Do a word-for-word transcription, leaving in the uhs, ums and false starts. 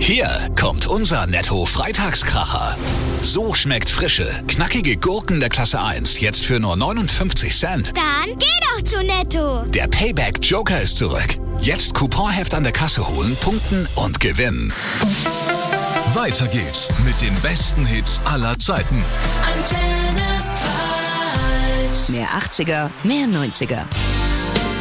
Hier kommt unser Netto-Freitagskracher. So schmeckt frische, knackige Gurken der Klasse eins jetzt für nur neunundfünfzig Cent. Dann geh doch zu Netto. Der Payback-Joker ist zurück. Jetzt Couponheft an der Kasse holen, punkten und gewinnen. Weiter geht's mit den besten Hits aller Zeiten. Mehr achtziger, mehr neunziger.